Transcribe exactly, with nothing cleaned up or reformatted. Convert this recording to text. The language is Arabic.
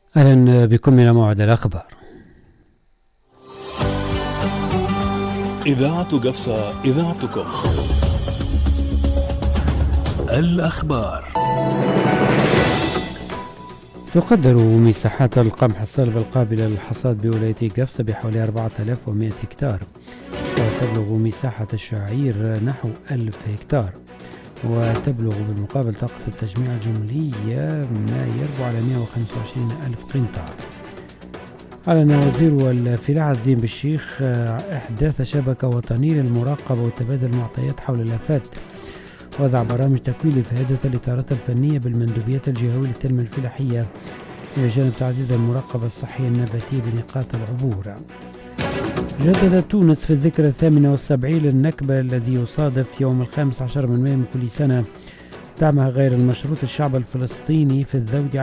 أهلا بكم من موعد الأخبار. إذاعة قفصة، إذاعتكم. الأخبار. تقدر مساحات القمح الصلب القابلة للحصاد بولاية قفصة بحوالي أربعة آلاف ومئة هكتار، وتبلغ مساحة الشعير نحو ألف هكتار، وتبلغ بالمقابل طاقة التجميع الجملية ما يربو على مئة وخمسة وعشرين ألف قنطار. أعلن وزير الفلاحة عز الدين بالشيخ إحداث شبكة وطنية للمراقبة وتبادل المعطيات حول الآفات، وضع برامج تكوين لفائدة الإطارات الفنية بالمندوبيات الجهوية للتنمية الفلاحية إلى جانب تعزيز المراقبة الصحية النباتية بنقاط العبور. جددت تونس في الذكرى الثامنة والسبعين للنكبة الذي يصادف يوم الخامس عشر من مايو من كل سنة دعمها غير المشروط الشعب الفلسطيني في الذود